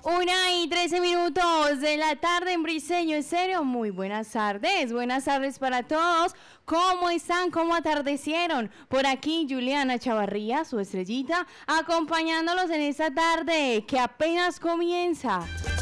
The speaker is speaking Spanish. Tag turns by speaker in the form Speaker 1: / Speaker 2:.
Speaker 1: 1:13 de la tarde en Briseño Estéreo. Muy buenas tardes para todos. ¿Cómo están? ¿Cómo atardecieron? Por aquí Juliana Chavarría, su estrellita, acompañándolos en esta tarde que apenas comienza.